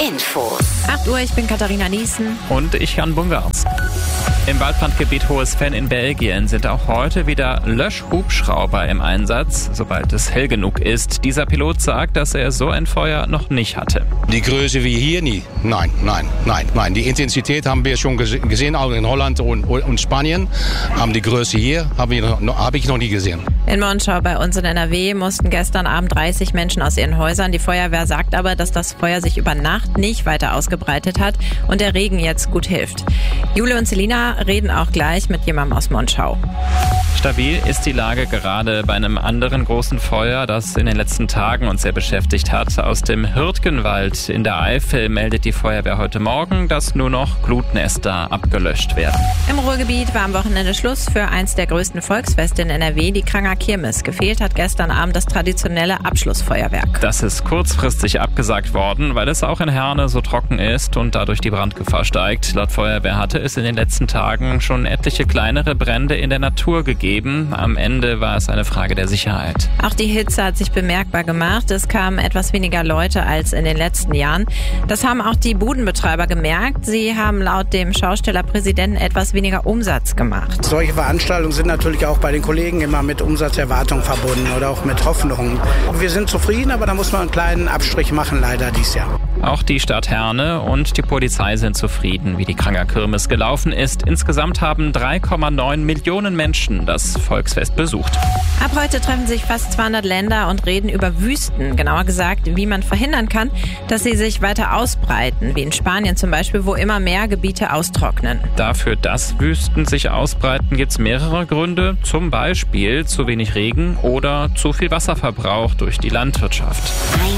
Infos. 8 Uhr, ich bin Katharina Niesen. Und ich Jan Bungartz. Im Waldbrandgebiet Hohes-Venn in Belgien sind auch heute wieder Löschhubschrauber im Einsatz, sobald es hell genug ist. Dieser Pilot sagt, dass er so ein Feuer noch nicht hatte. Die Größe wie hier nie. Nein. Die Intensität haben wir schon gesehen, auch in Holland und Spanien. Aber die Größe hier habe ich noch nie gesehen. In Monschau bei uns in NRW mussten gestern Abend 30 Menschen aus ihren Häusern. Die Feuerwehr sagt aber, dass das Feuer sich über Nacht nicht weiter ausgebreitet hat und der Regen jetzt gut hilft. Jule und Selina reden auch gleich mit jemandem aus Monschau. Stabil ist die Lage gerade bei einem anderen großen Feuer, das in den letzten Tagen uns sehr beschäftigt hat. Aus dem Hürtgenwald in der Eifel meldet die Feuerwehr heute Morgen, dass nur noch Glutnester abgelöscht werden. Im Ruhrgebiet war am Wochenende Schluss für eins der größten Volksfeste in NRW, die Kranger Kirmes. Gefehlt hat gestern Abend das traditionelle Abschlussfeuerwerk. Das ist kurzfristig abgesagt worden, weil es auch in Herne so trocken ist und dadurch die Brandgefahr steigt. Laut Feuerwehr hatte es in den letzten Tagen schon etliche kleinere Brände in der Natur gegeben. Am Ende war es eine Frage der Sicherheit. Auch die Hitze hat sich bemerkbar gemacht. Es kamen etwas weniger Leute als in den letzten Jahren. Das haben auch die Budenbetreiber gemerkt. Sie haben laut dem Schaustellerpräsidenten etwas weniger Umsatz gemacht. Solche Veranstaltungen sind natürlich auch bei den Kollegen immer mit Umsatzerwartungen verbunden oder auch mit Hoffnungen. Wir sind zufrieden, aber da muss man einen kleinen Abstrich machen, leider dieses Jahr. Auch die Stadt Herne und die Polizei sind zufrieden, wie die Kranger Kirmes gelaufen ist. Insgesamt haben 3,9 Millionen Menschen das Volksfest besucht. Ab heute treffen sich fast 200 Länder und reden über Wüsten. Genauer gesagt, wie man verhindern kann, dass sie sich weiter ausbreiten. Wie in Spanien zum Beispiel, wo immer mehr Gebiete austrocknen. Dafür, dass Wüsten sich ausbreiten, gibt es mehrere Gründe. Zum Beispiel zu wenig Regen oder zu viel Wasserverbrauch durch die Landwirtschaft.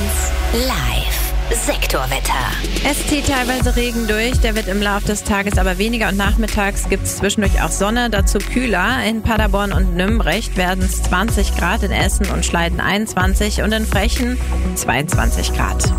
1 Live. Sektorwetter. Es zieht teilweise Regen durch, der wird im Laufe des Tages aber weniger und nachmittags gibt es zwischendurch auch Sonne, dazu kühler. In Paderborn und Nümbrecht werden es 20 Grad, in Essen und Schleiden 21 und in Frechen 22 Grad.